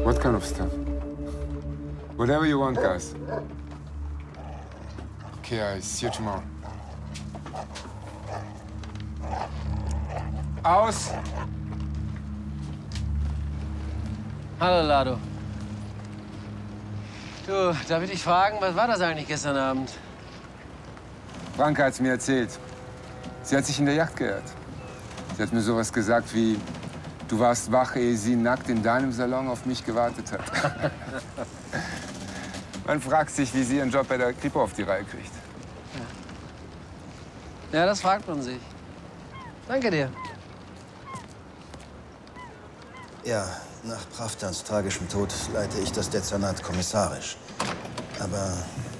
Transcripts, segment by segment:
What kind of stuff? Whatever you want, guys. Okay, I see you tomorrow. Aus! Hallo, Lado. Du, darf ich dich fragen, was war das eigentlich gestern Abend? Branka hat's mir erzählt. Sie hat sich in der Yacht geirrt. Sie hat mir sowas gesagt wie, du warst wach, ehe sie nackt in deinem Salon auf mich gewartet hat. Man fragt sich, wie sie ihren Job bei der Kripo auf die Reihe kriegt. Ja, das fragt man sich. Danke dir. Ja, nach Pravdans tragischem Tod leite ich das Dezernat kommissarisch. Aber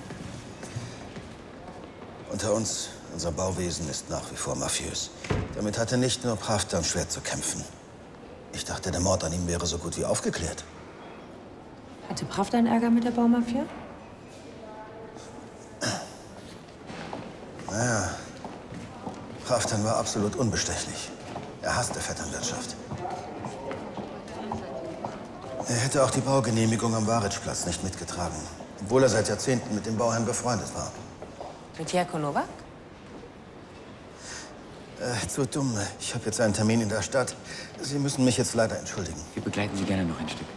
unter uns, unser Bauwesen ist nach wie vor mafiös. Damit hatte nicht nur Pravdan schwer zu kämpfen. Ich dachte, der Mord an ihm wäre so gut wie aufgeklärt. Hatte Pravdan Ärger mit der Baumafia? Naja, Pravdan war absolut unbestechlich. Er hasste Vetternwirtschaft. Er hätte auch die Baugenehmigung am Waritschplatz nicht mitgetragen, obwohl er seit Jahrzehnten mit dem Bauherrn befreundet war. Mit Jerko Novak? Zu dumm. Ich habe jetzt einen Termin in der Stadt. Sie müssen mich jetzt leider entschuldigen. Wir begleiten Sie gerne noch ein Stück.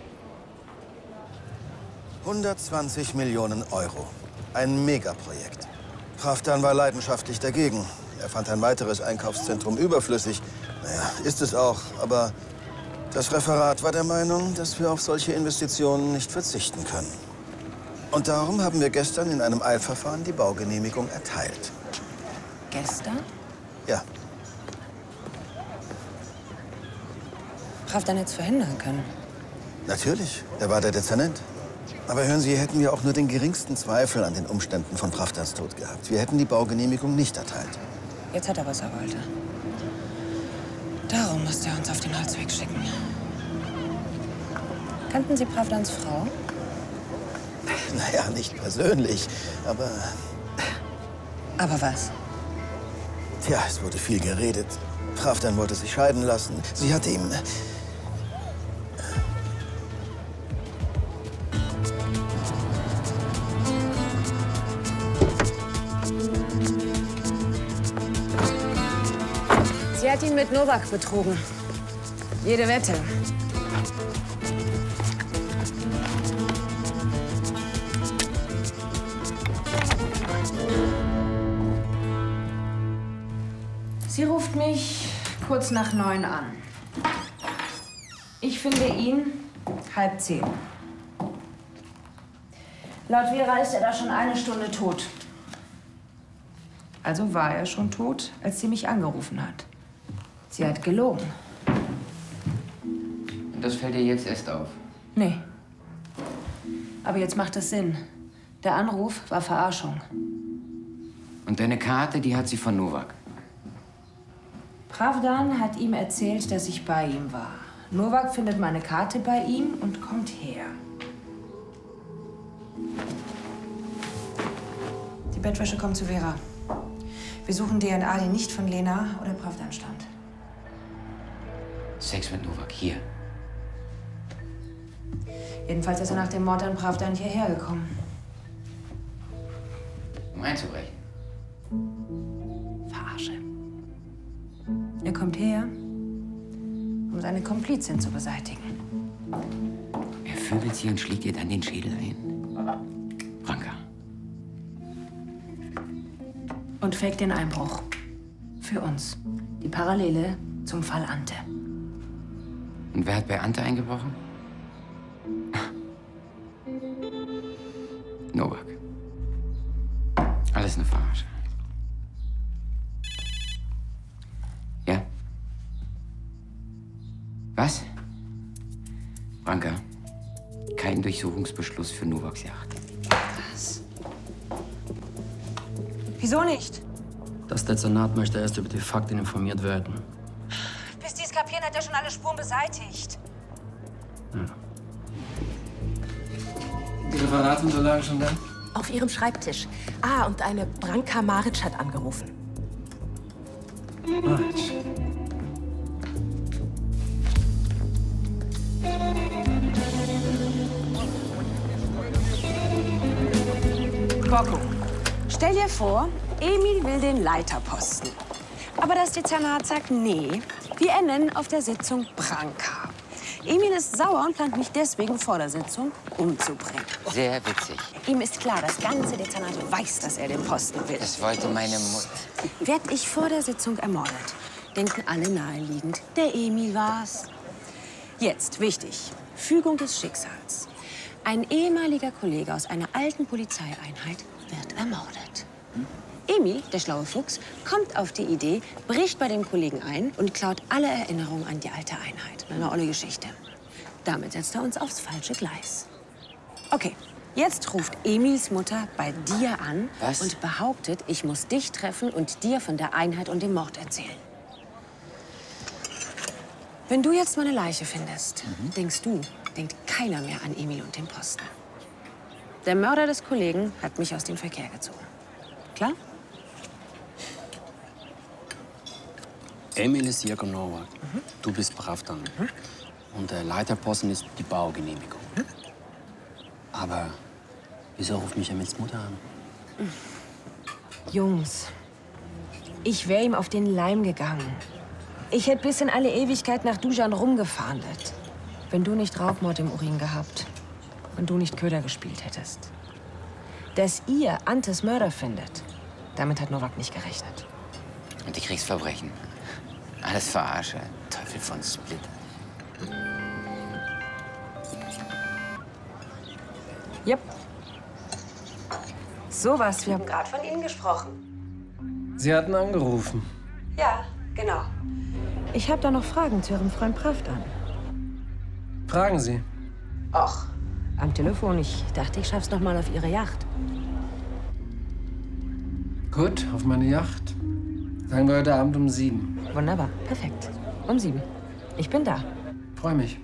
120 Millionen Euro. Ein Megaprojekt. Pravdan war leidenschaftlich dagegen. Er fand ein weiteres Einkaufszentrum überflüssig. Naja, ist es auch, aber das Referat war der Meinung, dass wir auf solche Investitionen nicht verzichten können. Und darum haben wir gestern in einem Eilverfahren die Baugenehmigung erteilt. Gestern? Ja. Pravdan hätte es verhindern können. Natürlich, er war der Dezernent. Aber hören Sie, hätten wir auch nur den geringsten Zweifel an den Umständen von Pravdans Tod gehabt. Wir hätten die Baugenehmigung nicht erteilt. Jetzt hat er, was er wollte. Darum musste er uns auf den Holzweg schicken. Kannten Sie Pravdans Frau? Naja, nicht persönlich, aber... Aber was? Tja, es wurde viel geredet. Pravdan wollte sich scheiden lassen. Sie hatte ihm... Sie hat ihn mit Novak betrogen. Jede Wette. Sie ruft mich kurz nach 9 an. Ich finde ihn 9:30. Laut Vera ist er da schon eine Stunde tot. Also war er schon tot, als sie mich angerufen hat. Sie hat gelogen. Und das fällt dir jetzt erst auf? Nee. Aber jetzt macht es Sinn. Der Anruf war Verarschung. Und deine Karte, die hat sie von Novak. Pravdan hat ihm erzählt, dass ich bei ihm war. Novak findet meine Karte bei ihm und kommt her. Die Bettwäsche kommt zu Vera. Wir suchen DNA, die nicht von Lena oder Pravdan stammt. Sex mit Novak, hier. Jedenfalls ist er nach dem Mord an Pravdan hierher gekommen. Um einzubrechen. Verarsche. Er kommt her, um seine Komplizin zu beseitigen. Er vögelt sie und schlägt ihr dann den Schädel ein. Branka. Und faked den Einbruch. Für uns. Die Parallele zum Fall Ante. Und wer hat bei Ante eingebrochen? Novak. Alles eine Verarsche. Ja? Was? Branka, kein Durchsuchungsbeschluss für Novaks Yacht. Was? Wieso nicht? Das Dezernat möchte erst über die Fakten informiert werden. Bis die es kapieren, hat er schon alle Spuren beseitigt. Ja. Die Referatsunterlagen schon da? Auf ihrem Schreibtisch. Ah, und eine Branka Maric hat angerufen. Maric. Rocco, stell dir vor, Emil will den Leiterposten. Aber das Dezernat sagt, nee, wir nennen auf der Sitzung Branka. Emil ist sauer und plant mich deswegen vor der Sitzung umzubringen. Sehr witzig. Ihm ist klar, das ganze Dezernat weiß, dass er den Posten will. Das wollte meine Mutter. Werd ich vor der Sitzung ermordet, denken alle naheliegend, der Emil war's. Jetzt, wichtig, Fügung des Schicksals. Ein ehemaliger Kollege aus einer alten Polizeieinheit wird ermordet. Emil, der schlaue Fuchs, kommt auf die Idee, bricht bei dem Kollegen ein und klaut alle Erinnerungen an die alte Einheit. Eine olle Geschichte. Damit setzt er uns aufs falsche Gleis. Okay, jetzt ruft Emils Mutter bei dir an und behauptet, ich muss dich treffen und dir von der Einheit und dem Mord erzählen. Wenn du jetzt meine Leiche findest, denkt keiner mehr an Emil und den Posten. Der Mörder des Kollegen hat mich aus dem Verkehr gezogen. Klar? Emil ist Jirko Nowak. Du bist Pravdan. Und der Leiterposten ist die Baugenehmigung. Aber wieso ruft mich Emils Mutter an? Jungs, ich wäre ihm auf den Leim gegangen. Ich hätte bis in alle Ewigkeit nach Dusan rumgefahndet. Wenn du nicht Raubmord im Urin gehabt und du nicht Köder gespielt hättest. Dass ihr Antes Mörder findet, damit hat Nowak nicht gerechnet. Und die Kriegsverbrechen. Alles Verarsche. Teufel von Split. Yep. So was. Wir haben gerade von Ihnen gesprochen. Sie hatten angerufen. Ja, genau. Ich habe da noch Fragen zu Ihrem Freund Pravdan. Fragen Sie. Och, am Telefon. Ich dachte, ich schaff's noch mal auf Ihre Yacht. Gut, auf meine Yacht. Sagen wir heute Abend um 7. Wunderbar, perfekt. Um 7. Ich bin da. Freue mich.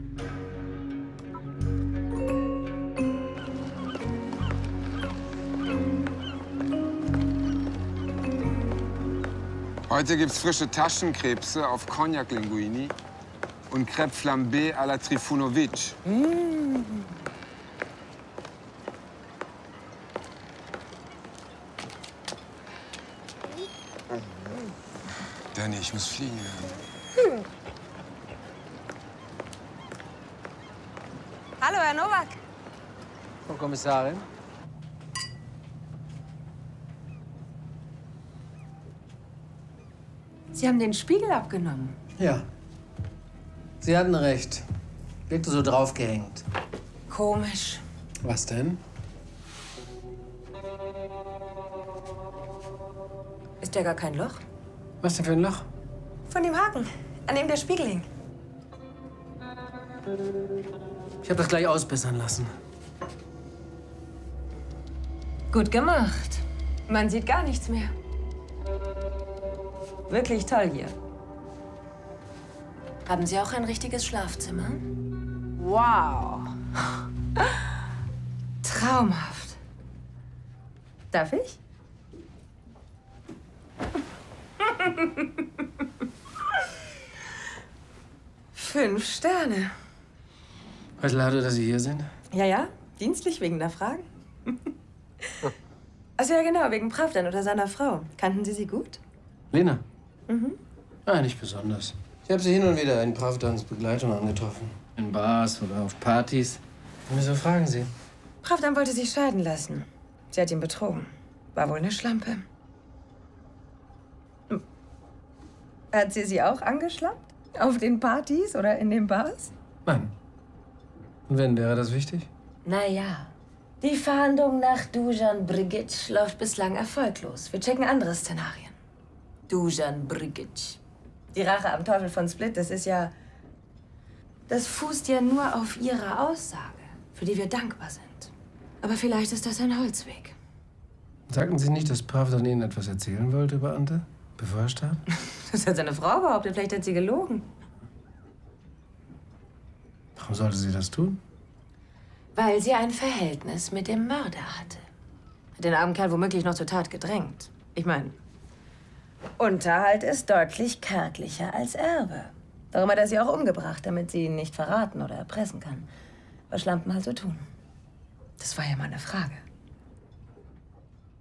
Heute gibt's frische Taschenkrebse auf Cognac-Linguini und Crêpe flambée à la Trifunovic. Danny, ich muss fliegen. Hallo, Herr Nowak. Frau Kommissarin. Sie haben den Spiegel abgenommen. Ja. Sie hatten recht. Wirkte so draufgehängt. Komisch. Was denn? Ist ja gar kein Loch. Was denn für ein Loch? Von dem Haken, an dem der Spiegel hing. Ich habe das gleich ausbessern lassen. Gut gemacht. Man sieht gar nichts mehr. Wirklich toll hier. Haben Sie auch ein richtiges Schlafzimmer? Wow. Traumhaft. Darf ich? Fünf Sterne. Weiß Lado, dass Sie hier sind? Ja, dienstlich wegen der Fragen. Also ja, genau, wegen Pravdan oder seiner Frau. Kannten Sie sie gut? Lena? Nein, nicht besonders. Ich habe sie hin und wieder in Pravdans Begleitung angetroffen. In Bars oder auf Partys. Und wieso fragen Sie? Pravdan wollte sich scheiden lassen. Sie hat ihn betrogen. War wohl eine Schlampe. Hat sie auch angeschlappt? Auf den Partys oder in den Bars? Nein. Und wenn, wäre das wichtig? Naja, die Fahndung nach Dusan Brigic läuft bislang erfolglos. Wir checken andere Szenarien. Dusan Brigic. Die Rache am Teufel von Split, das ist ja... Das fußt ja nur auf ihrer Aussage, für die wir dankbar sind. Aber vielleicht ist das ein Holzweg. Sagten Sie nicht, dass Pravdan Ihnen etwas erzählen wollte über Ante, bevor er starb? Das hat seine Frau behauptet. Vielleicht hat sie gelogen. Warum sollte sie das tun? Weil sie ein Verhältnis mit dem Mörder hatte. Hat den armen Kerl womöglich noch zur Tat gedrängt. Ich meine, Unterhalt ist deutlich kärglicher als Erbe. Darum hat er sie auch umgebracht, damit sie ihn nicht verraten oder erpressen kann. Was Schlampen halt so tun. Das war ja mal eine Frage.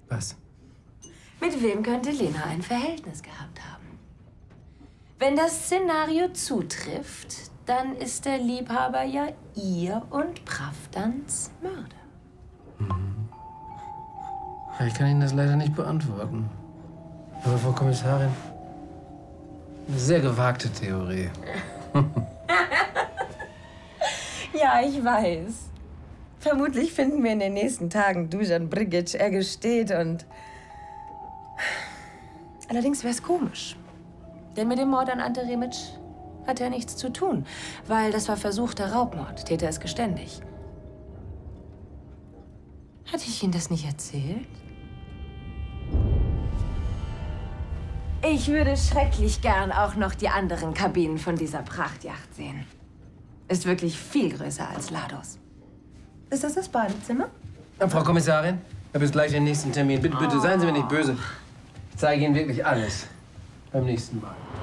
Was? Mit wem könnte Lena ein Verhältnis gehabt haben? Wenn das Szenario zutrifft, dann ist der Liebhaber ja ihr und Pravdans Mörder. Ja, ich kann Ihnen das leider nicht beantworten. Aber Frau Kommissarin, eine sehr gewagte Theorie. Ja, ich weiß. Vermutlich finden wir in den nächsten Tagen Dusan Brgic. Er gesteht und... Allerdings wäre es komisch. Denn mit dem Mord an Ante Remic hat er nichts zu tun. Weil das war versuchter Raubmord. Täter ist geständig. Hatte ich Ihnen das nicht erzählt? Ich würde schrecklich gern auch noch die anderen Kabinen von dieser Prachtjacht sehen. Ist wirklich viel größer als Lados. Ist das Badezimmer? Ja, Frau Kommissarin, ich habe jetzt gleich den nächsten Termin. Bitte, bitte, seien Sie mir nicht böse. Ich zeige Ihnen wirklich alles beim nächsten Mal.